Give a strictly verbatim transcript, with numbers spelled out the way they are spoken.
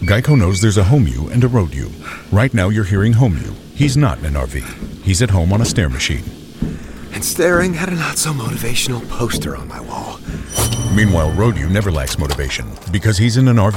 Geico knows there's a home you and a road you. Right now you're hearing home you. He's not in an R V. He's at home on a stair machine. And staring at a not-so-motivational poster on my wall. Meanwhile, road you never lacks motivation because he's in an R V.